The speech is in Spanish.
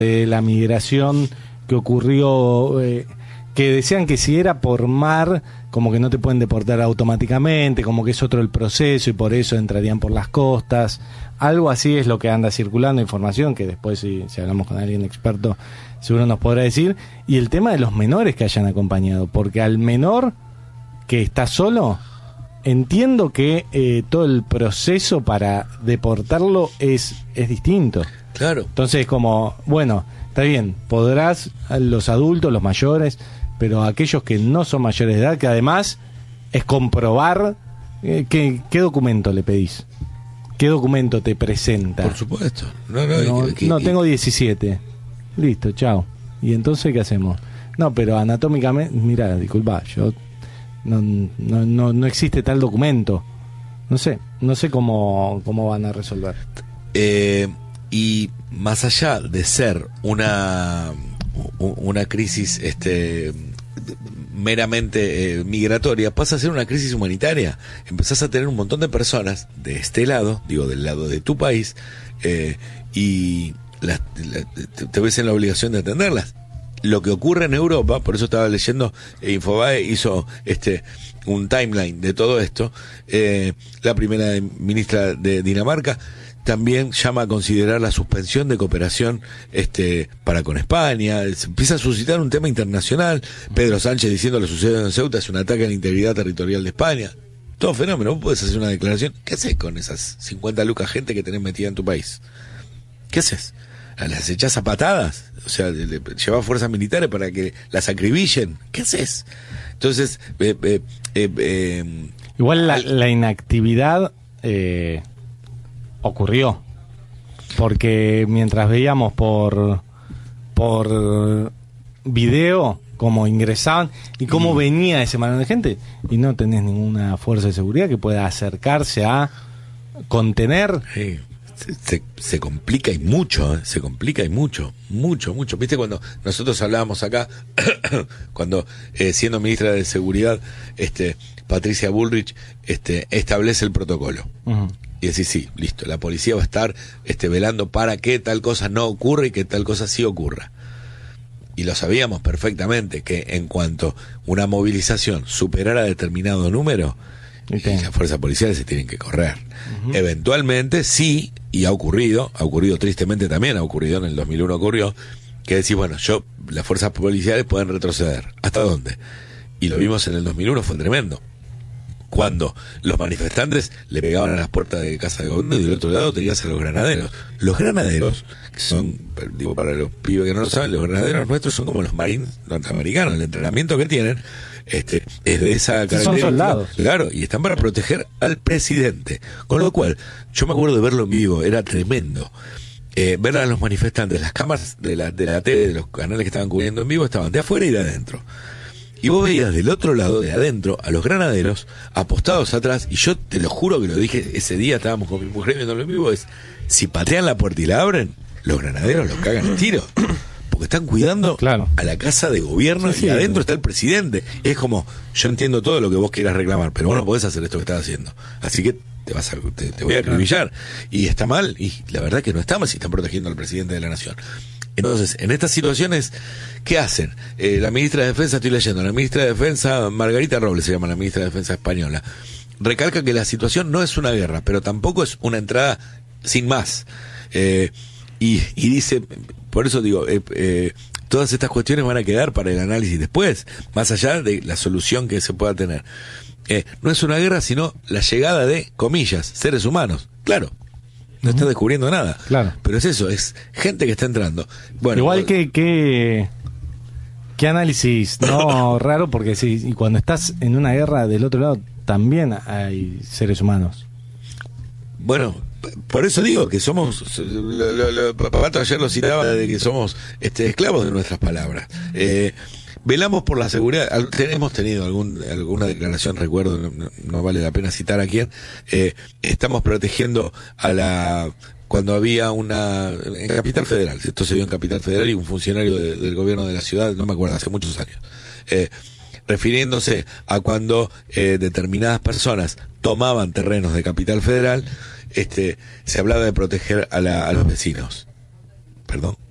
la migración que ocurrió, que decían que si era por mar, como que no te pueden deportar automáticamente, como que es otro el proceso y por eso entrarían por las costas. Algo así es lo que anda circulando, información que después si hablamos con alguien experto seguro nos podrá decir. Y el tema de los menores que hayan acompañado, porque al menor que está solo, entiendo que todo el proceso para deportarlo es distinto. Claro. Entonces, como, bueno, está bien, podrás, los adultos, los mayores, pero aquellos que no son mayores de edad, que además es comprobar, ¿qué documento le pedís? ¿Qué documento te presenta? Por supuesto. No, tengo 17. Listo, chao. ¿Y entonces qué hacemos? No, pero anatómicamente, mira, disculpa, yo no existe tal documento. No sé cómo van a resolver. Y más allá de ser una crisis meramente migratoria, pasa a ser una crisis humanitaria. Empezás a tener un montón de personas de este lado, digo, del lado de tu país, y te ves en la obligación de atenderlas. Lo que ocurre en Europa, por eso estaba leyendo, Infobae hizo un timeline de todo esto. La primera ministra de Dinamarca también llama a considerar la suspensión de cooperación para con España. Se empieza a suscitar un tema internacional. Pedro Sánchez diciendo lo sucedido en Ceuta es un ataque a la integridad territorial de España. Todo fenómeno. Vos podés hacer una declaración. ¿Qué haces con esas 50 lucas gente que tenés metida en tu país? ¿Qué haces? ¿Las echás a patadas? O sea, llevás fuerzas militares para que las acribillen. ¿Qué haces? Entonces, igual la inactividad ocurrió, porque mientras veíamos por video cómo ingresaban y cómo venía ese manual de gente, y no tenés ninguna fuerza de seguridad que pueda acercarse a contener. Se complica y mucho, mucho. Viste, cuando nosotros hablábamos acá, cuando siendo ministra de Seguridad, Patricia Bullrich establece el protocolo. Uh-huh. Y decís, sí, listo, la policía va a estar velando para que tal cosa no ocurra y que tal cosa sí ocurra. Y lo sabíamos perfectamente, que en cuanto una movilización superara determinado número, las fuerzas policiales se tienen que correr. Uh-huh. Eventualmente, sí, y ha ocurrido tristemente también, ha ocurrido en el 2001 ocurrió, que decís, bueno, las fuerzas policiales pueden retroceder. ¿Hasta dónde? Y lo vimos en el 2001, fue tremendo. Cuando los manifestantes le pegaban a las puertas de casa de gobierno y del otro lado tenías a los granaderos. Los granaderos, que son, digo para los pibes que no lo saben, los granaderos nuestros son como los marines norteamericanos. El entrenamiento que tienen es de esa característica. Son soldados. Claro, y están para proteger al presidente. Con lo cual, yo me acuerdo de verlo en vivo, era tremendo. Ver a los manifestantes, las cámaras de la tele, de los canales que estaban cubriendo en vivo, estaban de afuera y de adentro. Y vos veías del otro lado, de adentro, a los granaderos apostados atrás, y yo te lo juro que lo dije ese día, estábamos con mi mujer viéndolo en vivo, si patean la puerta y la abren, los granaderos los cagan el tiro, porque están cuidando a la casa de gobierno, y adentro está el presidente. Es como, yo entiendo todo lo que vos quieras reclamar, pero vos no podés hacer esto que estás haciendo, así que te voy a acribillar. Y está mal, y la verdad que no está mal si están protegiendo al presidente de la nación. Entonces, en estas situaciones, ¿qué hacen? La ministra de Defensa, estoy leyendo, la ministra de Defensa, Margarita Robles se llama la ministra de Defensa española, recalca que la situación no es una guerra, pero tampoco es una entrada sin más. Y dice, por eso digo, todas estas cuestiones van a quedar para el análisis después, más allá de la solución que se pueda tener. No es una guerra, sino la llegada de, comillas, seres humanos. Claro. No está descubriendo nada. Claro. Pero es eso, es gente que está entrando. Bueno, igual que análisis, no raro, porque y cuando estás en una guerra del otro lado también hay seres humanos. Bueno, por eso digo que somos, Papato ayer lo citaba, de que somos esclavos de nuestras palabras. Velamos por la seguridad. Hemos tenido alguna declaración, recuerdo, no vale la pena citar a quién. Estamos protegiendo cuando había en Capital Federal, esto se vio en Capital Federal, y un funcionario del gobierno de la ciudad, no me acuerdo, hace muchos años, refiriéndose a cuando determinadas personas tomaban terrenos de Capital Federal, se hablaba de proteger a los vecinos. Perdón.